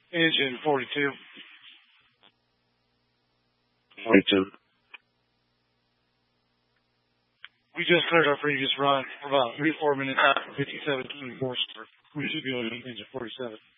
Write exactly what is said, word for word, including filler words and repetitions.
Engine forty-two. forty-two. We just cleared our previous run for about three, four minutes after fifty-seven horsepower. We should be able to engine forty-seven.